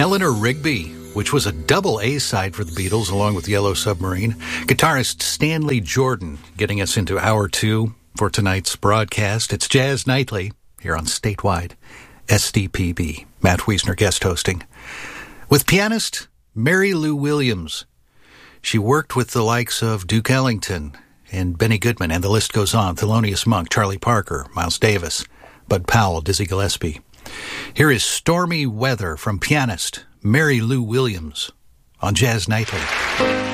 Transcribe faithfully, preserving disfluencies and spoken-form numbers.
Eleanor Rigby, which was a double A-side for the Beatles along with Yellow Submarine. Guitarist Stanley Jordan getting us into hour two for tonight's broadcast. It's Jazz Nightly here on Statewide S D P B. Matt Wiesner guest hosting. With pianist Mary Lou Williams. She worked with the likes of Duke Ellington and Benny Goodman, and the list goes on. Thelonious Monk, Charlie Parker, Miles Davis, Bud Powell, Dizzy Gillespie. Here is Stormy Weather from pianist Mary Lou Williams on Jazz Nightly.